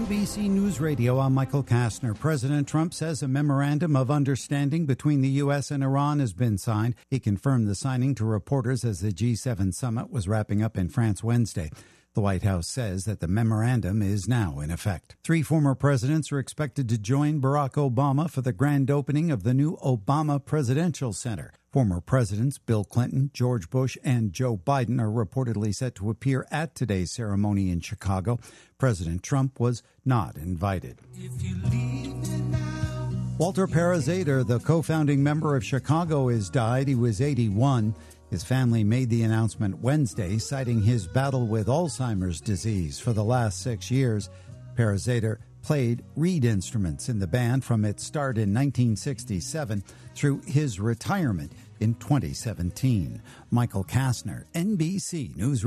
NBC News Radio, I'm Michael Kastner. President Trump says a memorandum of understanding between the U.S. and Iran has been signed. He confirmed the signing to reporters as the G7 summit was wrapping up in France Wednesday. The White House says that the memorandum is now in effect. 3 former presidents are expected to join Barack Obama for the grand opening of the new Obama Presidential Center. Former presidents Bill Clinton, George Bush, and Joe Biden are reportedly set to appear at today's ceremony in Chicago. President Trump was not invited. Walter Parazater, the co-founding member of Chicago, has died. He was 81. His family made the announcement Wednesday, citing his battle with Alzheimer's disease for the last 6 years. Parazater played reed instruments in the band from its start in 1967 through his retirement in 2017. Michael Kastner, NBC News.